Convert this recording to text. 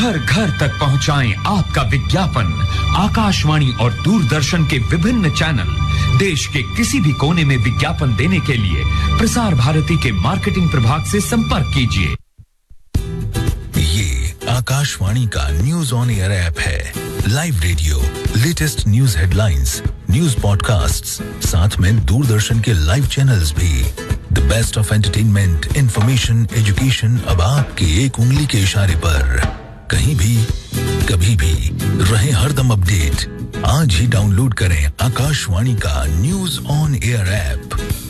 घर घर तक पहुंचाएं आपका विज्ञापन। आकाशवाणी और दूरदर्शन के विभिन्न चैनल देश के किसी भी कोने में विज्ञापन देने के लिए प्रसार भारती के मार्केटिंग प्रभाग से संपर्क कीजिए। ये आकाशवाणी का न्यूज ऑन एयर ऐप है। Live radio, latest news headlines, news podcasts, साथ में दूरदर्शन के लाइव चैनल्स भी। The best of entertainment, information, education अब आपके एक उंगली के इशारे पर। कहीं भी, कभी भी, रहे हरदम अपडेट। आज ही डाउनलोड करें आकाशवाणी का न्यूज ऑन एयर ऐप।